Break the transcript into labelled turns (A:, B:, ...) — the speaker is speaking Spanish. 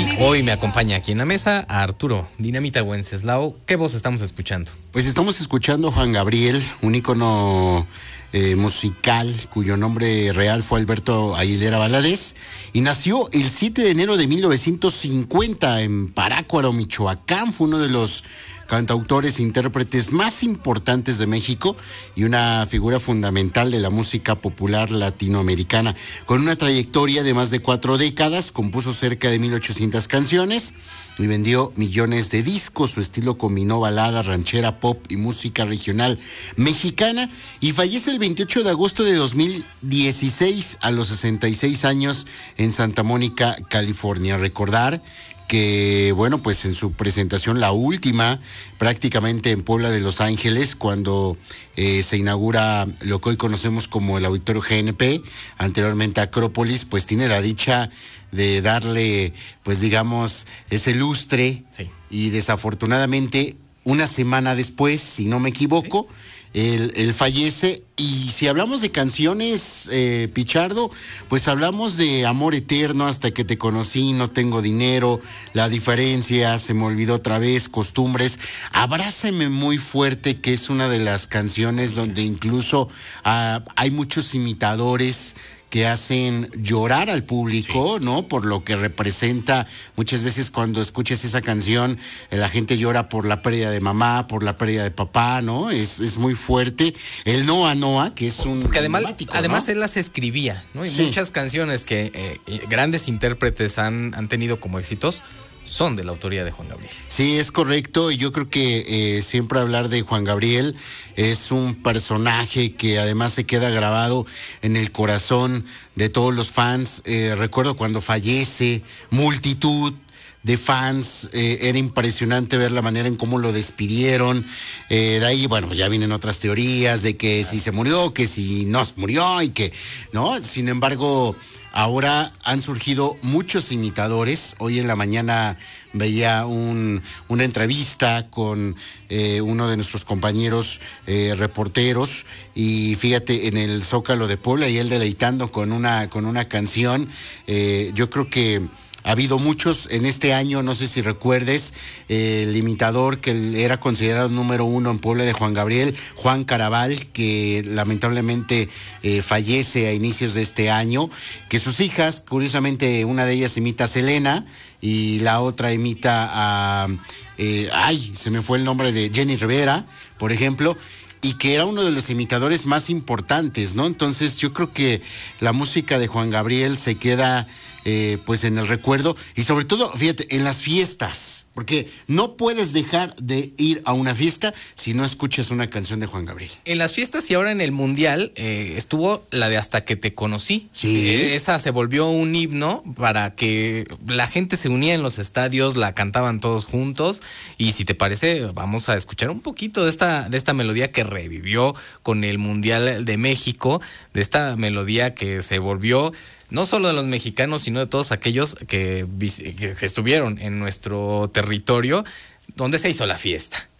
A: Y hoy me acompaña aquí en la mesa a Arturo Dinamita Wenceslao. ¿Qué voz estamos escuchando?
B: Pues estamos escuchando a Juan Gabriel, un ícono musical cuyo nombre real fue Alberto Aguilera Valadez, y nació el 7 de enero de 1950 en Parácuaro, Michoacán. Fue uno de los cantautores e intérpretes más importantes de México y una figura fundamental de la música popular latinoamericana. Con una trayectoria de más de 4 décadas, compuso cerca de 1,800 canciones y vendió millones de discos. Su estilo combinó balada, ranchera, pop y música regional mexicana, y fallece el 28 de agosto de 2016 a los 66 años en Santa Mónica, California. Recordar que, bueno, pues en su presentación, la última, prácticamente en Puebla de Los Ángeles, cuando se inaugura lo que hoy conocemos como el Auditorio GNP, anteriormente Acrópolis, pues tiene la dicha de darle, pues digamos, ese lustre. Sí. Y desafortunadamente, una semana después, si no me equivoco, sí, él fallece. Y si hablamos de canciones, Pichardo, pues hablamos de Amor Eterno, Hasta que te conocí, No tengo dinero, La diferencia, Se me olvidó otra vez, Costumbres, Abrázame muy fuerte, que es una de las canciones donde incluso hay muchos imitadores que hacen llorar al público, sí, ¿no? Por lo que representa. Muchas veces cuando escuchas esa canción, la gente llora por la pérdida de mamá, por la pérdida de papá, ¿no? Es muy fuerte. El Noa Noa, que es un
A: que además él las escribía, ¿no? Y sí, muchas canciones que grandes intérpretes han tenido como éxitos son de la autoría de Juan Gabriel.
B: Sí, es correcto, y yo creo que siempre hablar de Juan Gabriel es un personaje que además se queda grabado en el corazón de todos los fans. Recuerdo cuando fallece, multitud de fans, era impresionante ver la manera en cómo lo despidieron. De ahí, bueno, ya vienen otras teorías de que si se murió, que si no se murió, y que, ¿no? Sin embargo, ahora han surgido muchos imitadores. Hoy en la mañana veía una entrevista con uno de nuestros compañeros reporteros, y fíjate, en el Zócalo de Puebla, y él deleitando con una canción. Yo creo que ha habido muchos en este año, no sé si recuerdes, el imitador que era considerado número 1 en Puebla de Juan Gabriel, Juan Caraval, que lamentablemente fallece a inicios de este año, que sus hijas, curiosamente, una de ellas imita a Selena y la otra imita a, se me fue el nombre, de Jenny Rivera, por ejemplo, y que era uno de los imitadores más importantes, ¿no? Entonces yo creo que la música de Juan Gabriel se queda pues en el recuerdo, y sobre todo, fíjate, en las fiestas, porque no puedes dejar de ir a una fiesta si no escuchas una canción de Juan Gabriel.
A: En las fiestas, y ahora en el Mundial estuvo la de Hasta que te conocí.
B: Sí.
A: Esa se volvió un himno para que la gente se unía en los estadios, la cantaban todos juntos. Y si te parece, vamos a escuchar un poquito de esta melodía que revivió con el Mundial de México, de esta melodía que se volvió no solo de los mexicanos, sino de todos aquellos que estuvieron en nuestro territorio donde se hizo la fiesta.